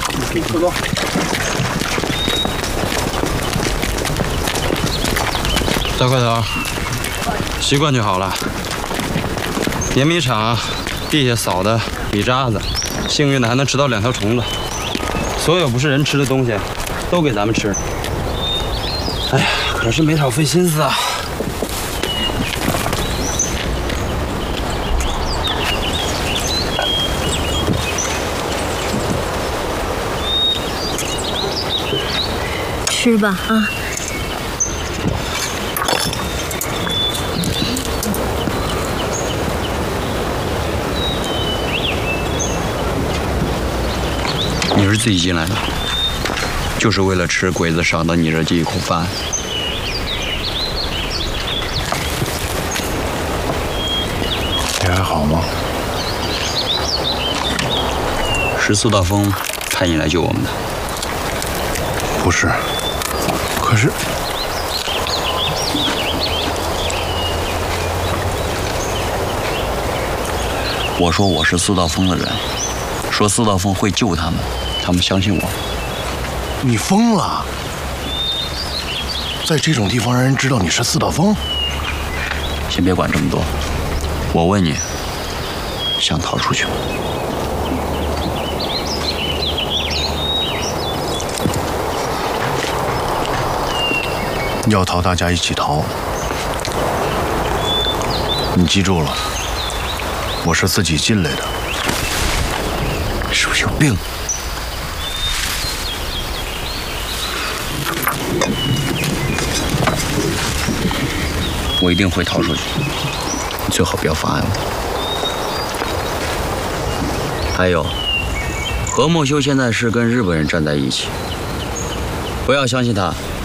快走！ 大块头，习惯就好了。碾米厂地下扫的米渣子，幸运的还能吃到2条虫子。所有不是人吃的东西，都给咱们吃。哎呀，可是没少费心思啊。 吃吧啊！ 你是自己进来的，就是为了吃鬼子赏的你这几口饭。 你还好吗？ 是苏大风派你来救我们的。 不是。 可是， 我说我是苏道峰的人，说苏道峰会救他们，他们相信我。 你疯了？在这种地方让人知道你是四道峰？ 先别管这么多，我问你，想逃出去吗？ 要逃，大家一起逃。你记住了，我是自己进来的。 是不是有病？我一定会逃出去，你最好不要妨碍我。还有，何梦修现在是跟日本人站在一起，不要相信他。